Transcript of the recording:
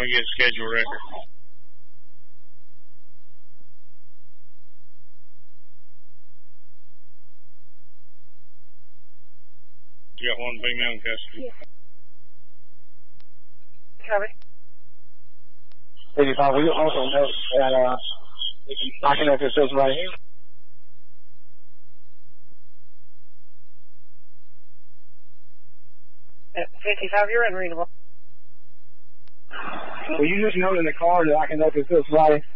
We get a schedule record. You got one female in custody. Yes. Copy. 85, will you also note that, locking up yourselves right here? At 55, you're unreadable. Will you just note in the car that I can note yourselves right?